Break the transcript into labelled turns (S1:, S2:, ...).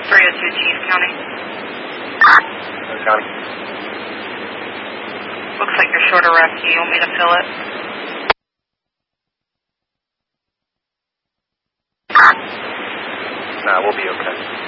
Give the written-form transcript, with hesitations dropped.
S1: 302 Chief County.
S2: County.
S1: Looks like you're short a ref. Do you want me to fill it?
S2: Nah, we'll be okay.